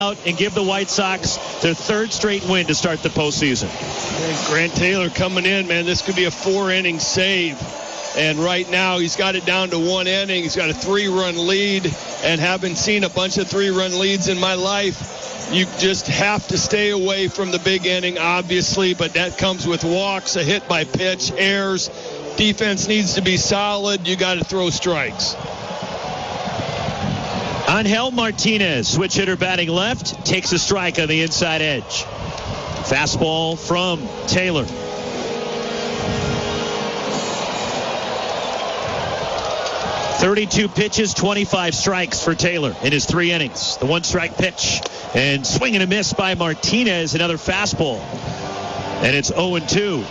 and give the White Sox their third straight win to start the postseason. And Grant Taylor coming in, man. This could be a 4-inning save. And right now he's got it down to 1 inning. He's got a 3-run lead. And having seen a bunch of 3-run leads in my life, you just have to stay away from the big inning, obviously. But that comes with walks, a hit by pitch, errors. Defense needs to be solid. You got to throw strikes. Angel Martinez, switch hitter batting left, takes a strike on the inside edge. Fastball from Taylor. "32 pitches, 25 strikes for Taylor in his 3 innings. The 1-strike pitch. And swing and a miss by Martinez, another fastball. And it's 0-2.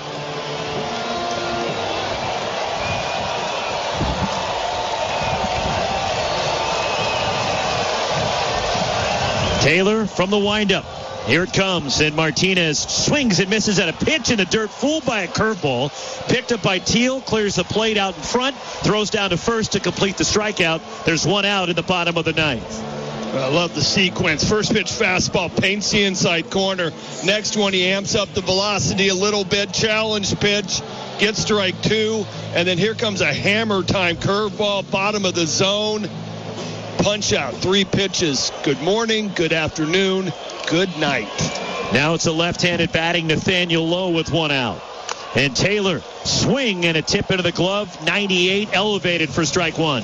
Taylor from the windup. Here it comes, and Martinez swings and misses at a pitch in the dirt, fooled by a curveball. Picked up by Teal, clears the plate out in front, throws down to first to complete the strikeout. There's 1 out in the bottom of the 9th. I love the sequence. First pitch fastball, paints the inside corner. Next one, he amps up the velocity a little bit. Challenge pitch, gets strike 2. And then here comes a hammer time curveball, bottom of the zone. Punch out, 3 pitches. Good morning, good afternoon, good night. Now it's a left-handed batting Nathaniel Lowe with 1 out. And Taylor, swing and a tip into the glove. 98 elevated for strike 1.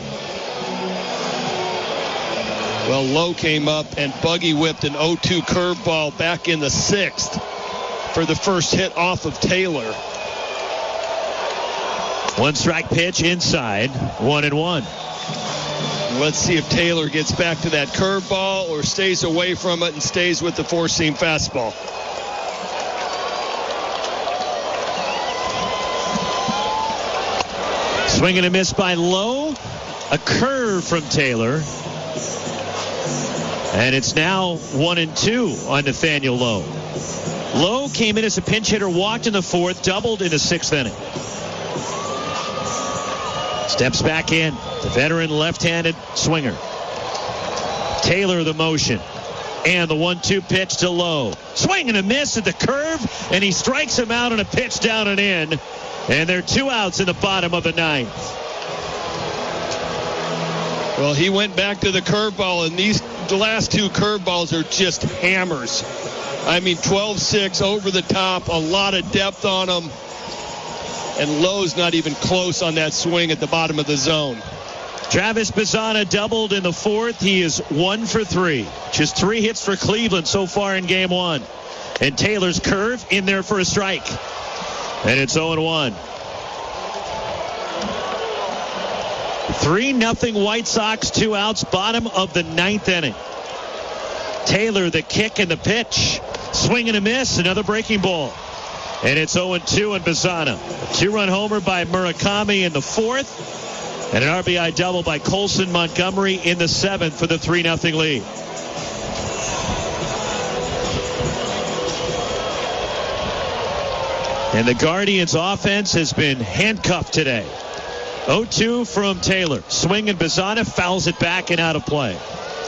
Well, Lowe came up and buggy whipped an 0-2 curveball back in the 6th for the first hit off of Taylor. 1-strike pitch inside, 1-1. Let's see if Taylor gets back to that curveball or stays away from it and stays with the 4-seam fastball. Swing and a miss by Lowe. A curve from Taylor. And it's now 1-2 on Nathaniel Lowe. Lowe came in as a pinch hitter, walked in the 4th, doubled in the 6th inning. Steps back in, the veteran left-handed swinger. Taylor the motion. And the 1-2 pitch to Lowe. Swing and a miss at the curve, and he strikes him out on a pitch down and in. And there are 2 outs in the bottom of the 9th. Well, he went back to the curveball, and the last 2 curveballs are just hammers. I mean, 12-6 over the top, a lot of depth on them. And Lowe's not even close on that swing at the bottom of the zone. Travis Bazzana doubled in the 4th. He is 1 for 3. Just 3 hits for Cleveland so far in game 1. And Taylor's curve in there for a strike. And it's 0-1. 3-0 White Sox, 2 outs, bottom of the 9th inning. Taylor, the kick and the pitch. Swing and a miss, another breaking ball. And it's 0-2 on Bazzana. A 2-run homer by Murakami in the 4th. And an RBI double by Colson Montgomery in the 7th for the 3-0 lead. And the Guardians offense has been handcuffed today. 0-2 from Taylor. Swing and Bazzana fouls it back and out of play.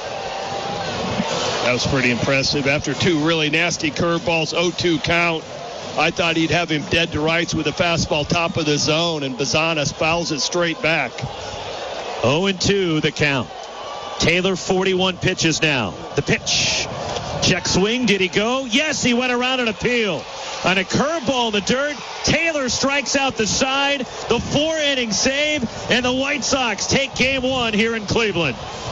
That was pretty impressive. After 2 really nasty curveballs, 0-2 count. I thought he'd have him dead to rights with a fastball top of the zone, and Bazzana fouls it straight back. 0-2 the count. Taylor 41 pitches now. The pitch. Check swing. Did he go? Yes, he went around an appeal. On a curveball in the dirt, Taylor strikes out the side. The 4-inning save, and the White Sox take game 1 here in Cleveland.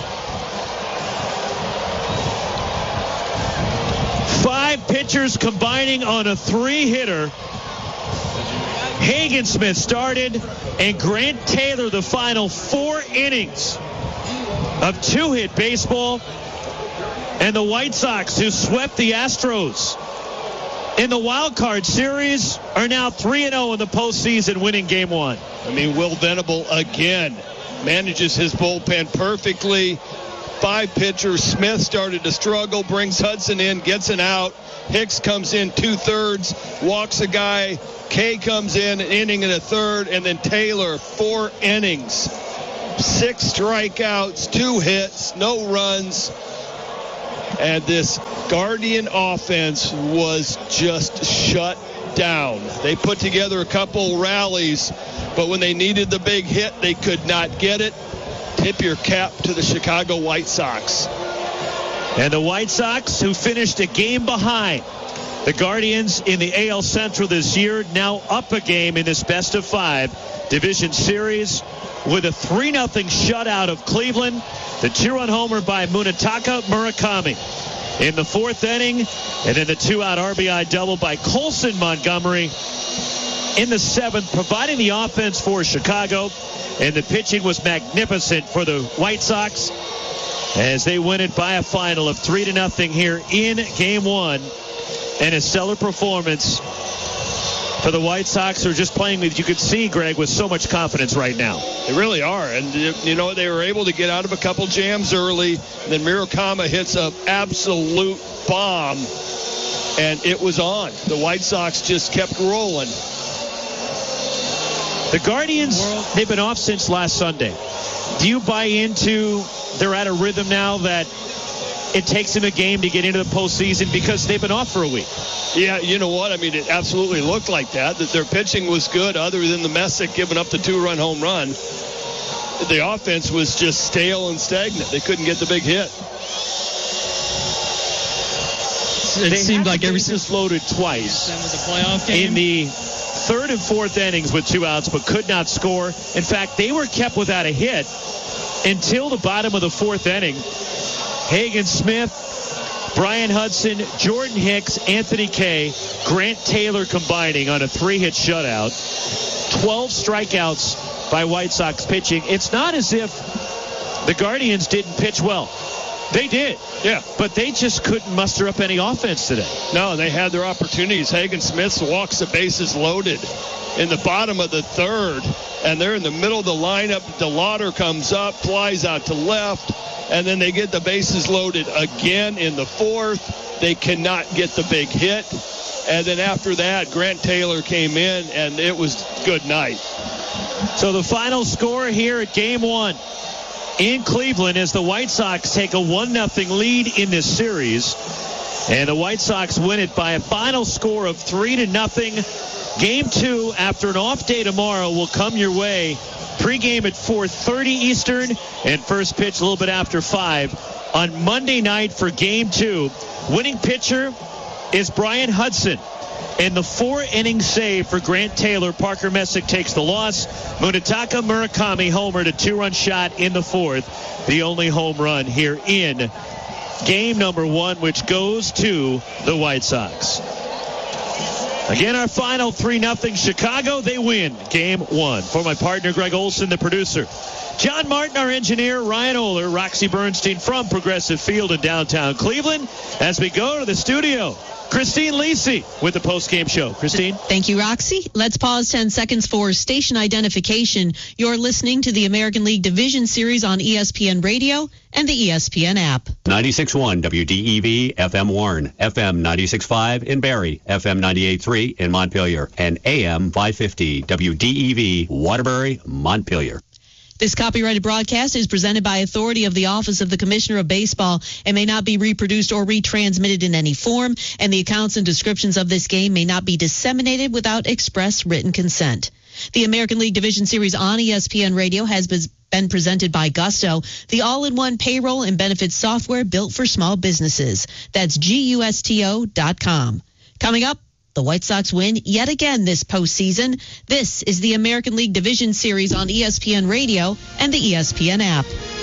5 pitchers combining on a 3-hitter. Hagensmith started, and Grant Taylor the final 4 innings of 2-hit baseball. And the White Sox, who swept the Astros in the wild card series, are now 3-0 in the postseason, winning game 1. I mean, Will Venable again manages his bullpen perfectly. 5 pitchers. Smith started to struggle, brings Hudson in, gets an out. Hicks comes in 2/3, walks a guy. Kay comes in, an inning and a third, and then Taylor, 4 innings. 6 strikeouts, 2 hits, no runs. and this Guardian offense was just shut down. They put together a couple rallies, but when they needed the big hit, they could not get it. Tip your cap to the Chicago White Sox. And the White Sox, who finished a game behind the Guardians in the AL Central this year, now up a game in this best-of-5 division series with a 3-0 shutout of Cleveland. The 2-run homer by Munetaka Murakami in the 4th inning, and then the 2-out RBI double by Colson Montgomery in the 7th, providing the offense for Chicago. And the pitching was magnificent for the White Sox as they win it by a final of 3-0 here in Game 1. And a stellar performance for the White Sox, who are just playing with, you could see, Greg, with so much confidence right now. They really are. And, you know, they were able to get out of a couple jams early. Then Murakami hits an absolute bomb, and it was on. The White Sox just kept rolling. The Guardians, they've been off since last Sunday. Do you buy into they're at a rhythm now that it takes them a game to get into the postseason because they've been off for a week? Yeah, you know what? I mean, it absolutely looked like that their pitching was good other than the Messick giving up the 2-run home run. The offense was just stale and stagnant. They couldn't get the big hit. It seemed like every bases loaded twice in the 3rd and 4th innings with 2 outs, but could not score. In fact, they were kept without a hit until the bottom of the 4th inning. Hagen Smith, Brian Hudson, Jordan Hicks, Anthony Kay, Grant Taylor combining on a 3-hit shutout. 12 strikeouts by White Sox pitching. It's not as if the Guardians didn't pitch well. They did. Yeah. But they just couldn't muster up any offense today. No, they had their opportunities. Hagen Smith walks the bases loaded in the bottom of the 3rd, and they're in the middle of the lineup. DeLauder comes up, flies out to left, and then they get the bases loaded again in the 4th. They cannot get the big hit. And then after that, Grant Taylor came in, and it was good night. So the final score here at Game 1 in Cleveland as the White Sox take a 1-0 lead in this series. And the White Sox win it by a final score of 3-0. Game 2, after an off day tomorrow, will come your way. Pre-game at 4:30 Eastern and first pitch a little bit after 5 on Monday night for Game 2. Winning pitcher is Brian Hudson. And the 4-inning save for Grant Taylor. Parker Messick takes the loss. Munetaka Murakami homered a 2-run shot in the 4th. The only home run here in game number 1, which goes to the White Sox. Again, our final 3-0 Chicago. They win Game 1. For my partner, Greg Olson, the producer, John Martin, our engineer, Ryan Oler, Roxy Bernstein from Progressive Field in downtown Cleveland. As we go to the studio, Christine Lisi with the post-game show. Christine? Thank you, Roxy. Let's pause 10 seconds for station identification. You're listening to the American League Division Series on ESPN Radio and the ESPN app. 96.1 WDEV, FM Warren, FM 96.5 in Barrie, FM 98.3 in Montpelier, and AM 550 WDEV, Waterbury, Montpelier. This copyrighted broadcast is presented by authority of the Office of the Commissioner of Baseball and may not be reproduced or retransmitted in any form, and the accounts and descriptions of this game may not be disseminated without express written consent. The American League Division Series on ESPN Radio has been presented by Gusto, the all-in-one payroll and benefits software built for small businesses. That's GUSTO.com. Coming up, the White Sox win yet again this postseason. This is the American League Division Series on ESPN Radio and the ESPN app.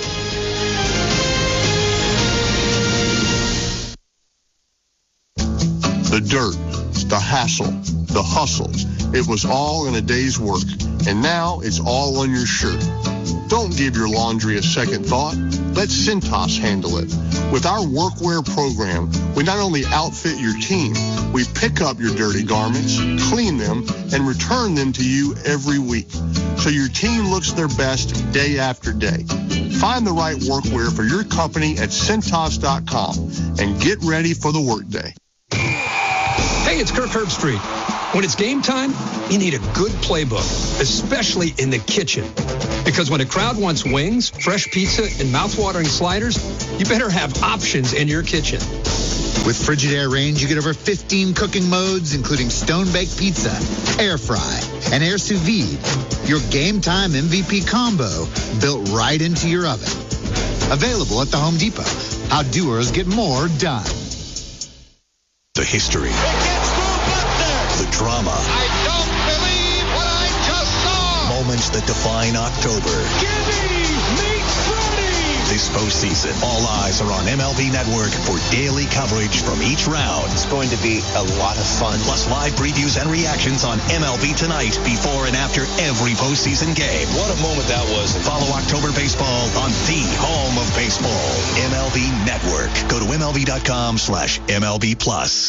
The dirt, the hassle, the hustle. It was all in a day's work, and now it's all on your shirt. Don't give your laundry a second thought. Let Cintas handle it. With our workwear program, we not only outfit your team, we pick up your dirty garments, clean them, and return them to you every week, so your team looks their best day after day. Find the right workwear for your company at Cintas.com and get ready for the workday. Hey, it's Kirk Herbstreit. When it's game time, you need a good playbook, especially in the kitchen. Because when a crowd wants wings, fresh pizza, and mouthwatering sliders, you better have options in your kitchen. With Frigidaire range, you get over 15 cooking modes, including stone-baked pizza, air fry, and air sous vide. Your game time MVP combo built right into your oven. Available at the Home Depot. How doers get more done. The history. The drama. I don't believe what I just saw. Moments that define October. Gibby meets Freddie. This postseason, all eyes are on MLB Network for daily coverage from each round. It's going to be a lot of fun. Plus live previews and reactions on MLB Tonight before and after every postseason game. What a moment that was. Follow October baseball on the home of baseball, MLB Network. Go to MLB.com/MLB Plus.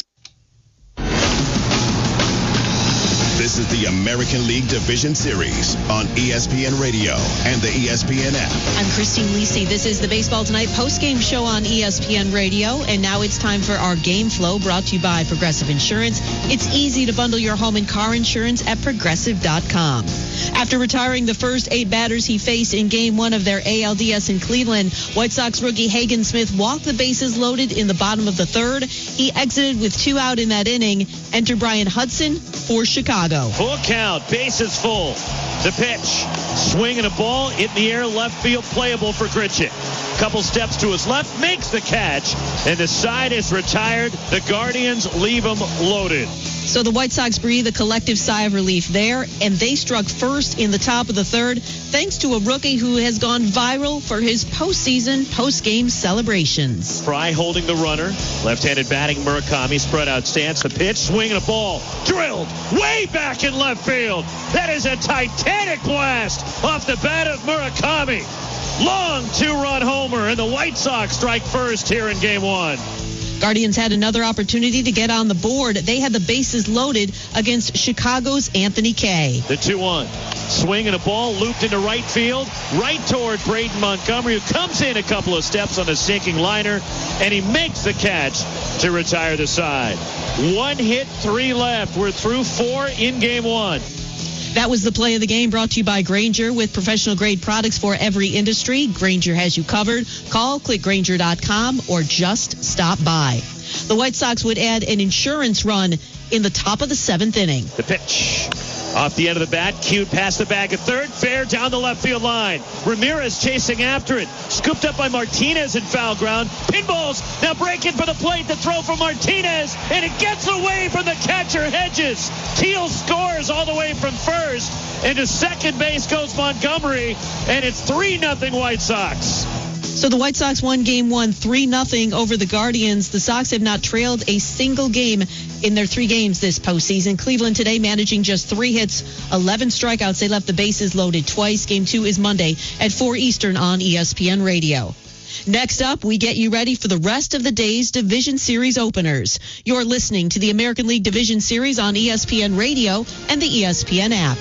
This is the American League Division Series on ESPN Radio and the ESPN app. I'm Christine Lisi. This is the Baseball Tonight postgame show on ESPN Radio. And now it's time for our Game Flow, brought to you by Progressive Insurance. It's easy to bundle your home and car insurance at Progressive.com. After retiring the first 8 batters he faced in Game 1 of their ALDS in Cleveland, White Sox rookie Hagen Smith walked the bases loaded in the bottom of the third. He exited with 2 out in that inning. Enter Brian Hudson for Chicago. Full count, bases full. The pitch, swinging a ball in the air, left field, playable for Grichuk. Couple steps to his left, makes the catch, and the side is retired. The Guardians leave him loaded. So the White Sox breathe a collective sigh of relief there, and they struck first in the top of the third, thanks to a rookie who has gone viral for his post-game celebrations. Fry holding the runner, left-handed batting Murakami, spread out stance, the pitch, swinging a ball, drilled way back in left field. That is a titanic blast off the bat of Murakami. Long 2-run homer, and the White Sox strike first here in Game 1. Guardians had another opportunity to get on the board. They had the bases loaded against Chicago's Anthony Kay. The 2-1. Swinging a ball looped into right field, right toward Braden Montgomery, who comes in a couple of steps on a sinking liner, and he makes the catch to retire the side. 1 hit, 3 left. We're through 4 in Game 1. That was the play of the game, brought to you by Grainger. With professional-grade products for every industry, Grainger has you covered. Call, click Grainger.com, or just stop by. The White Sox would add an insurance run in the top of the 7th inning. The pitch. Off the end of the bat, cued past the bag at third, fair down the left field line. Ramirez chasing after it. Scooped up by Martinez in foul ground. Pinballs now breaking for the plate. The throw from Martinez, and it gets away from the catcher, Hedges. Teal scores all the way from first, and to second base goes Montgomery, and it's 3-0 White Sox. So the White Sox won Game 1 3-0 over the Guardians. The Sox have not trailed a single game in their 3 games this postseason. Cleveland today managing just 3 hits, 11 strikeouts. They left the bases loaded twice. Game 2 is Monday at 4 Eastern on ESPN Radio. Next up, we get you ready for the rest of the day's Division Series openers. You're listening to the American League Division Series on ESPN Radio and the ESPN app.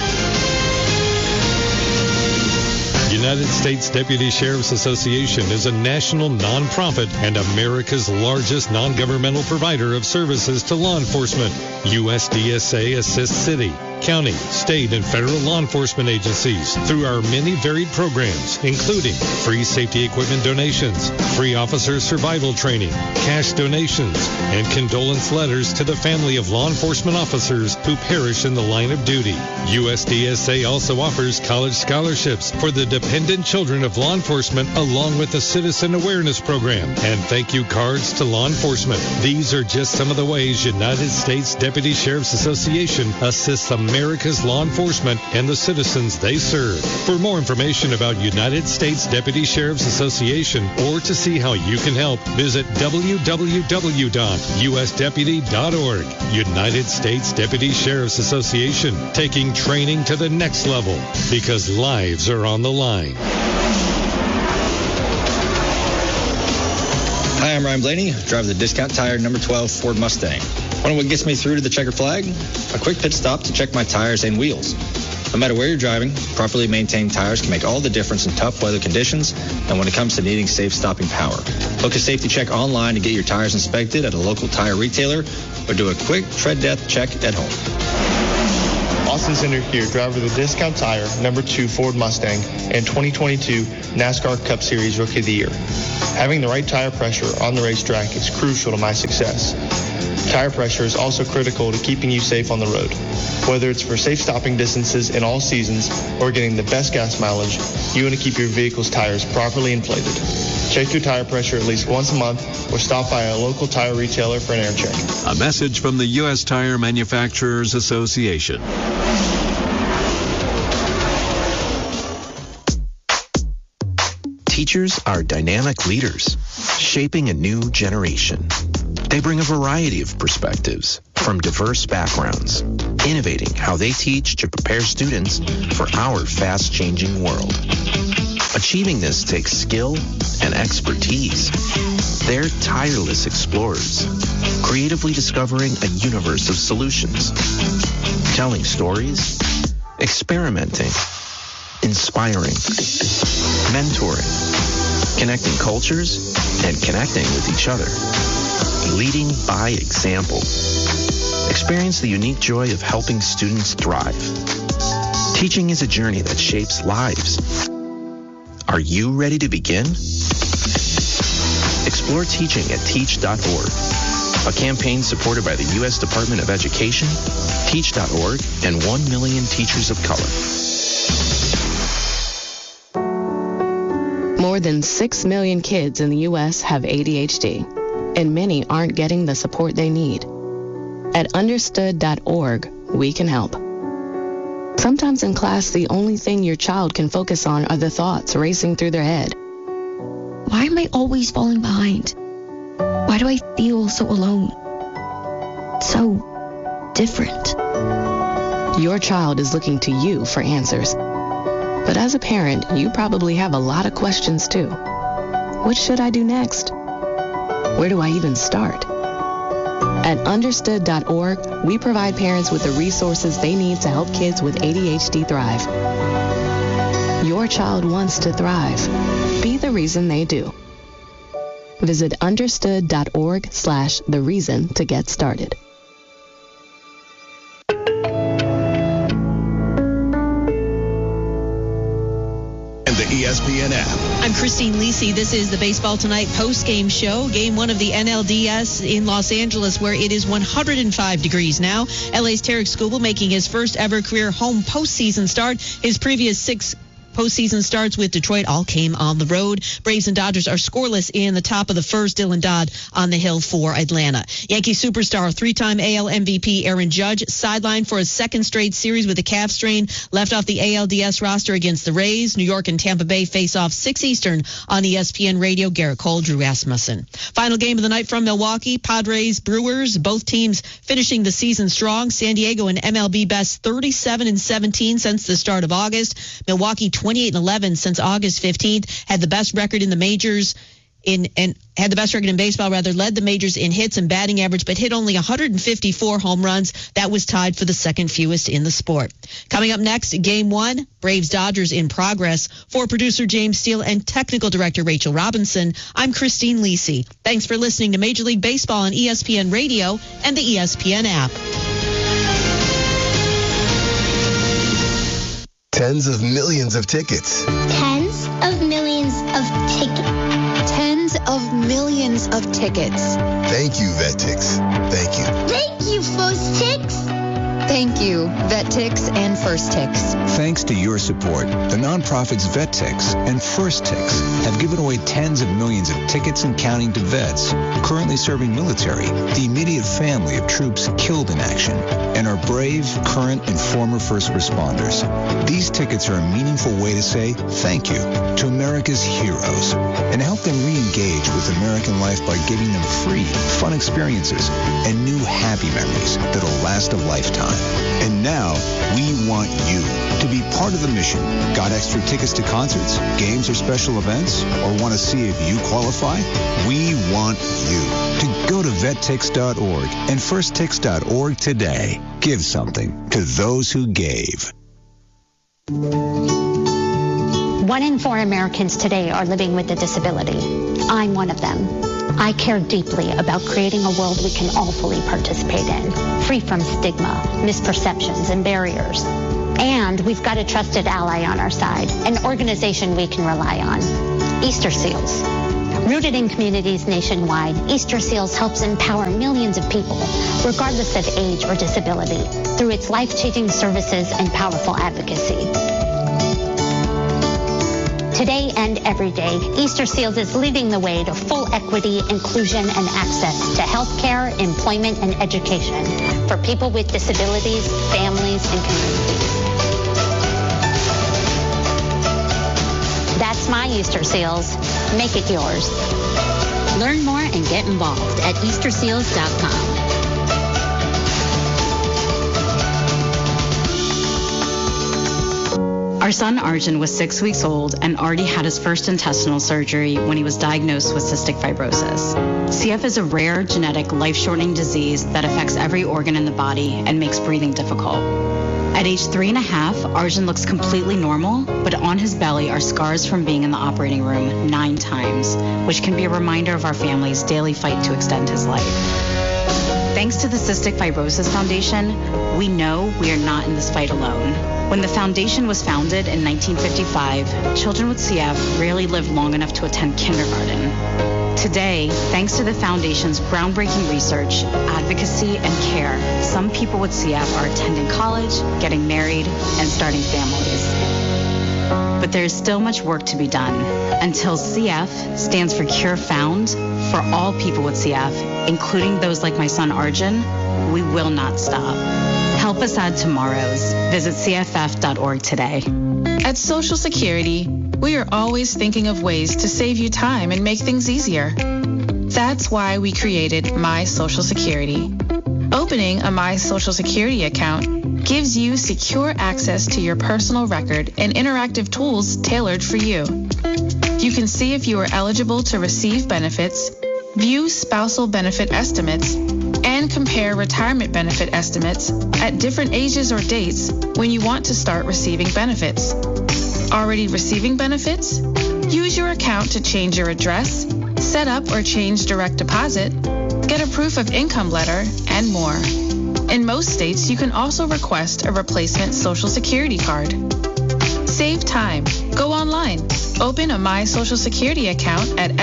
United States Deputy Sheriff's Association is a national nonprofit and America's largest non-governmental provider of services to law enforcement. USDSA assists city, county, state, and federal law enforcement agencies through our many varied programs, including free safety equipment donations, free officer survival training, cash donations, and condolence letters to the family of law enforcement officers who perish in the line of duty. USDSA also offers college scholarships for the dependent children of law enforcement, along with a citizen awareness program and thank you cards to law enforcement. These are just some of the ways United States Deputy Sheriff's Association assists America's law enforcement and the citizens they serve. For more information about United States Deputy Sheriff's Association or to see how you can help, visit www.usdeputy.org. United States Deputy Sheriff's Association, taking training to the next level because lives are on the line. Hi, I'm Ryan Blaney, driver of the Discount Tire number 12 Ford Mustang. Want to know what gets me through to the checker flag? A quick pit stop to check my tires and wheels. No matter where you're driving, properly maintained tires can make all the difference in tough weather conditions and when it comes to needing safe stopping power. Book a safety check online to get your tires inspected at a local tire retailer or do a quick tread depth check at home. Austin Center here, driver of the Discount Tire, number 2 Ford Mustang, and 2022 NASCAR Cup Series Rookie of the Year. Having the right tire pressure on the racetrack is crucial to my success. Tire pressure is also critical to keeping you safe on the road. Whether it's for safe stopping distances in all seasons or getting the best gas mileage, you want to keep your vehicle's tires properly inflated. Check your tire pressure at least once a month or stop by a local tire retailer for an air check. A message from the U.S. Tire Manufacturers Association. Teachers are dynamic leaders, shaping a new generation. They bring a variety of perspectives from diverse backgrounds, innovating how they teach to prepare students for our fast-changing world. Achieving this takes skill and expertise. They're tireless explorers, creatively discovering a universe of solutions, telling stories, experimenting, inspiring, mentoring, connecting cultures, and connecting with each other. Leading by example. Experience the unique joy of helping students thrive. Teaching is a journey that shapes lives. Are you ready to begin? Explore teaching at teach.org, a campaign supported by the U.S. Department of Education, teach.org, and 1 million teachers of color. More than 6 million kids in the U.S. have ADHD, and many aren't getting the support they need. At understood.org, we can help. Sometimes in class, the only thing your child can focus on are the thoughts racing through their head. Why am I always falling behind? Why do I feel so alone? So different. Your child is looking to you for answers. But as a parent, you probably have a lot of questions too. What should I do next? Where do I even start? At understood.org, we provide parents with the resources they need to help kids with ADHD thrive. Your child wants to thrive. Be the reason they do. Visit understood.org/thereason to get started. ESPN app. I'm Christine Lisi. This is the Baseball Tonight post-game show. Game 1 of the NLDS in Los Angeles, where it is 105 degrees now. LA's Tarek Skubal making his first ever career home postseason start. His previous 6 postseason starts with Detroit all came on the road. Braves and Dodgers are scoreless in the top of the first. Dylan Dodd on the hill for Atlanta. Yankee superstar, 3-time AL MVP Aaron Judge sidelined for a second straight series with a calf strain, left off the ALDS roster against the Rays. New York and Tampa Bay face off 6 Eastern on ESPN Radio. Garrett Cole, Drew Asmussen. Final game of the night from Milwaukee, Padres, Brewers, both teams finishing the season strong. San Diego an MLB best 37-17 since the start of August. Milwaukee 28-11 since August 15th, had the best record in the majors had the best record in baseball, led the majors in hits and batting average, but hit only 154 home runs. That was tied for the second fewest in the sport. Coming up next, Game 1, Braves-Dodgers in progress. For producer James Steele and technical director Rachel Robinson, I'm Christine Lisi. Thanks for listening to Major League Baseball on ESPN Radio and the ESPN app. Tens of millions of tickets. Tens of millions of tickets. Tens of millions of tickets. Thank you, VetTix. Thank you. Thank you, First Tix. Thank you, VetTix and First Tix. Thanks to your support, the nonprofits VetTix and First Tix have given away tens of millions of tickets and counting to vets currently serving military, the immediate family of troops killed in action, and our brave, current, and former first responders. These tickets are a meaningful way to say thank you to America's heroes and help them re-engage with American life by giving them free, fun experiences and new happy memories that'll last a lifetime. And now, we want you to be part of the mission. Got extra tickets to concerts, games, or special events? Or want to see if you qualify? We want you to go to vettix.org and firsttix.org today. Give something to those who gave. 1 in 4 Americans today are living with a disability. I'm one of them. I care deeply about creating a world we can all fully participate in, free from stigma, misperceptions, and barriers. And we've got a trusted ally on our side, an organization we can rely on, Easter Seals. Rooted in communities nationwide, Easter Seals helps empower millions of people, regardless of age or disability, through its life-changing services and powerful advocacy. Today and every day, Easter Seals is leading the way to full equity, inclusion, and access to health care, employment, and education for people with disabilities, families, and communities. That's my Easter Seals. Make it yours. Learn more and get involved at EasterSeals.com. Our son Arjun was 6 weeks old and already had his first intestinal surgery when he was diagnosed with cystic fibrosis. CF is a rare, genetic, life-shortening disease that affects every organ in the body and makes breathing difficult. At age 3.5, Arjun looks completely normal, but on his belly are scars from being in the operating room 9 times, which can be a reminder of our family's daily fight to extend his life. Thanks to the Cystic Fibrosis Foundation, we know we are not in this fight alone. When the foundation was founded in 1955, children with CF rarely lived long enough to attend kindergarten. Today, thanks to the foundation's groundbreaking research, advocacy, and care, some people with CF are attending college, getting married, and starting families. But there is still much work to be done. Until CF stands for Cure Found, for all people with CF, including those like my son Arjun, we will not stop. Help us add tomorrows. Visit CFF.org today. At Social Security, we are always thinking of ways to save you time and make things easier. That's why we created My Social Security. Opening a My Social Security account gives you secure access to your personal record and interactive tools tailored for you. You can see if you are eligible to receive benefits, view spousal benefit estimates, and compare retirement benefit estimates at different ages or dates when you want to start receiving benefits. Already receiving benefits? Use your account to change your address, set up or change direct deposit, get a proof of income letter, and more. In most states, you can also request a replacement Social Security card. Save time. Go online. Open a My Social Security account at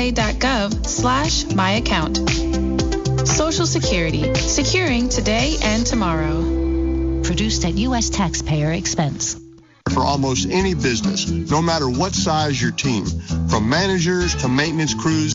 ssa.gov/myaccount. Social Security, securing today and tomorrow. Produced at U.S. taxpayer expense. For almost any business, no matter what size your team, from managers to maintenance crews